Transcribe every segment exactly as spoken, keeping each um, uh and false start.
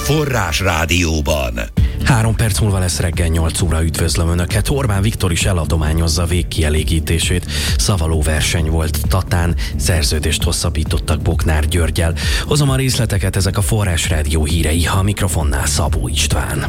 Forrás Rádióban. Három perc múlva lesz reggel nyolc óra, üdvözlöm Önöket. Orbán Viktor is eladományozza végkielégítését. Szavaló verseny volt Tatán, szerződést hosszabbítottak Bognár Györggyel. Hozom a részleteket, ezek a Forrás Rádió hírei, a mikrofonnál Szabó István.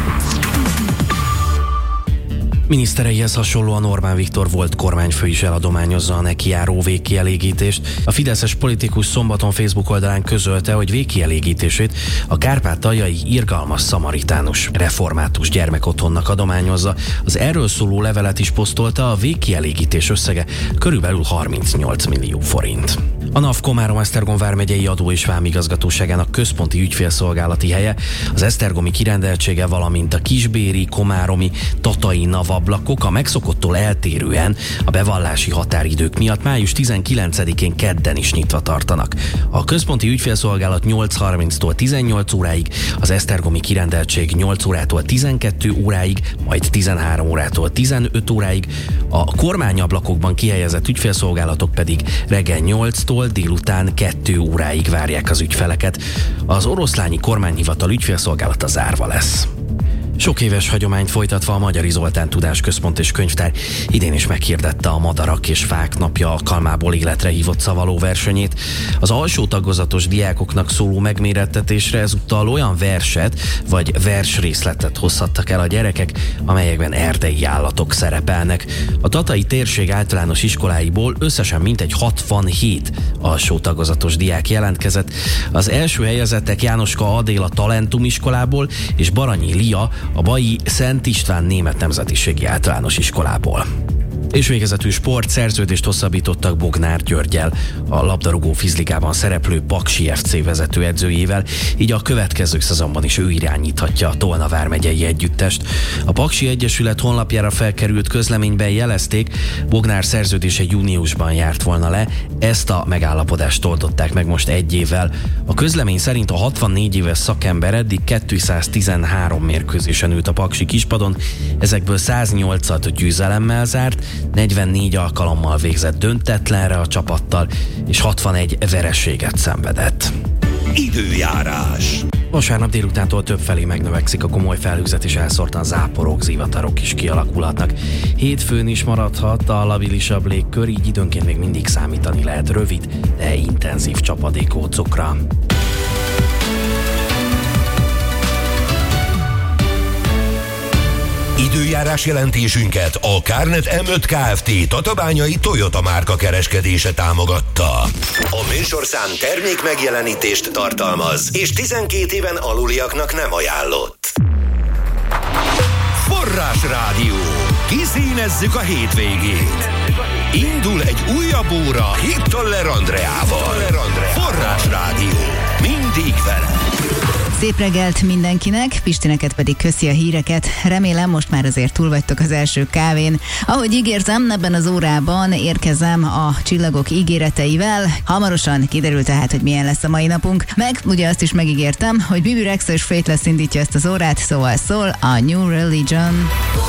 Minisztereihez hasonlóan Orbán Viktor volt kormányfő is eladományozza a neki járó végkielégítést. A fideszes politikus szombaton Facebook oldalán közölte, hogy végkielégítését a kárpátaljai Irgalmas Szamaritánus református gyermekotthonnak adományozza. Az erről szóló levelet is posztolta, a végkielégítés összege körülbelül harmincnyolc millió forint. A NAV Komárom-Esztergom vármegyei adó- és vámigazgatóságának központi ügyfélszolgálati helye, az esztergomi kirendeltsége, valamint a kisbéri, komáromi, tatai NAV ablakok a megszokottól eltérően a bevallási határidők miatt május tizenkilencedikén kedden is nyitva tartanak. A központi ügyfélszolgálat nyolc harminctól tizennyolc óráig, az esztergomi kirendeltség nyolc órától tizenkettő óráig, majd tizenhárom órától tizenöt óráig, a kormányablakokban kihelyezett ügyfélszolgálatok pedig reggel nyolctól délután kettő óráig várják az ügyfeleket. Az oroszlányi kormányhivatal ügyfélszolgálata zárva lesz. Sok éves hagyományt folytatva a Magyari Zoltán Tudásközpont és Könyvtár idén is meghirdette a Madarak és Fák napja alkalmából életre hívott szavaló versenyét. Az alsó tagozatos diákoknak szóló megmérettetésre ezúttal olyan verset vagy versrészletet hozhattak el a gyerekek, amelyekben erdei állatok szerepelnek. A tatai térség általános iskoláiból összesen mintegy hatvanhét alsó tagozatos diák jelentkezett. Az első helyezettek Jánoska Adél a Talentum iskolából és Baranyi Lia a Baji Szent István német nemzetiségi általános iskolából. És végezetül sport, szerződést hosszabbítottak Bognár Györggyel, a labdarúgó fizligában szereplő Paksi ef cé vezetőedzőjével, így a következő szezonban is ő irányíthatja a Tolna vármegyei együttest. A Paksi Egyesület honlapjára felkerült közleményben jelezték, Bognár szerződése júniusban járt volna le, ezt a megállapodást oldották meg most egy évvel. A közlemény szerint a hatvannégy éves szakember eddig kétszáztizenhárom mérkőzésen ült a Paksi kispadon, ezekből száznyolcat győzelemmel zárt, negyvennégy alkalommal végzett döntetlenre a csapattal, és hatvanegy vereséget szenvedett. Időjárás. Vasárnap délutántól többfelé megnövekszik a komoly felhőzet, és elszórtan záporok, zivatarok is kialakulhatnak. Hétfőn is maradhat a labilisabb légkör, így időnként még mindig számítani lehet rövid, de intenzív csapadékócokra. Időjárás jelentésünket a Kárnet em öt Kft. Tatabányai Toyota márka kereskedése támogatta. A műsorszám termék megjelenítést tartalmaz, és tizenkét éven aluliaknak nem ajánlott. Forrás Rádió. Kiszínezzük a hétvégét. Indul egy újabb óra Hittoller Andreával. Forrás Rádió. Mindig vele. Szép reggelt mindenkinek, Pistineket pedig köszi a híreket. Remélem most már azért túl vagytok az első kávén. Ahogy ígértem, ebben az órában érkezem a csillagok ígéreteivel. Hamarosan kiderül tehát, hogy milyen lesz a mai napunk. Meg ugye azt is megígértem, hogy Bibi Rexha és Faithless indítja ezt az órát, szóval szól a New Religion.